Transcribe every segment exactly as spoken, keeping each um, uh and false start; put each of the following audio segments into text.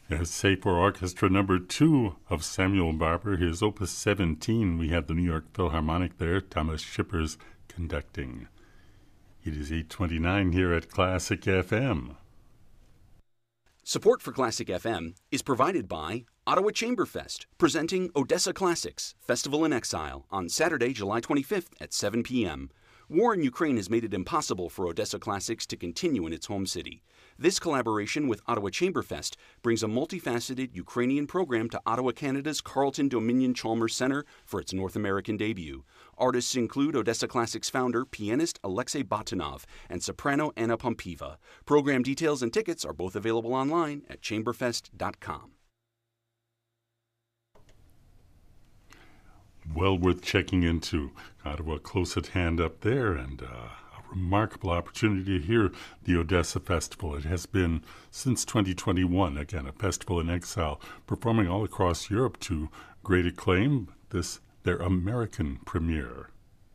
Yes, say for orchestra number two of Samuel Barber, his opus seventeen. We had the New York Philharmonic there, Thomas Shippers conducting. It is eight twenty-nine here at Classic F M. Support for Classic F M is provided by Ottawa Chamberfest, presenting Odessa Classics, Festival in Exile, on Saturday, July twenty-fifth at seven p.m. War in Ukraine has made it impossible for Odessa Classics to continue in its home city. This collaboration with Ottawa Chamberfest brings a multifaceted Ukrainian program to Ottawa, Canada's Carleton Dominion Chalmers Centre for its North American debut. Artists include Odessa Classics founder, pianist Alexei Batinov and soprano Anna Pompiva. Program details and tickets are both available online at chamberfest dot com. Well worth checking into. Ottawa close at hand up there, and uh, a remarkable opportunity to hear the Odessa Festival. It has been since twenty twenty-one, again, a festival in exile, performing all across Europe to great acclaim. This, their American premiere.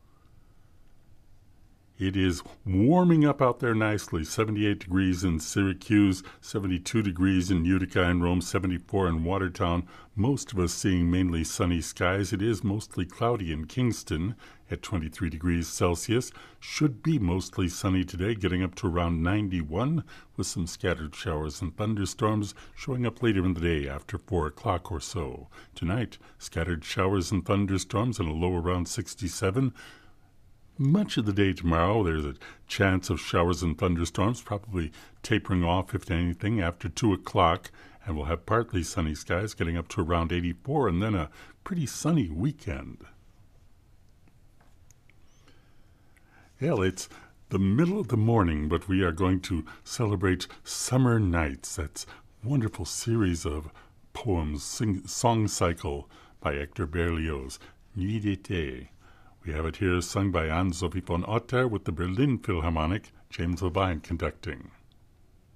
It is warming up out there nicely. seventy-eight degrees in Syracuse, seventy-two degrees in Utica and Rome, seventy-four in Watertown. Most of us seeing mainly sunny skies. It is mostly cloudy in Kingston at twenty-three degrees Celsius. Should be mostly sunny today, getting up to around ninety-one, with some scattered showers and thunderstorms showing up later in the day after four o'clock or so. Tonight, scattered showers and thunderstorms and a low around sixty-seven. Much of the day tomorrow, there's a chance of showers and thunderstorms, probably tapering off, if anything, after two o'clock. And we'll have partly sunny skies getting up to around eighty-four, and then a pretty sunny weekend. Hell, it's the middle of the morning, but we are going to celebrate Summer Nights. That's a wonderful series of poems, sing, song cycle by Hector Berlioz, Nuit d'été. We have it here sung by Anne-Sophie von Otter with the Berlin Philharmonic, James Levine conducting.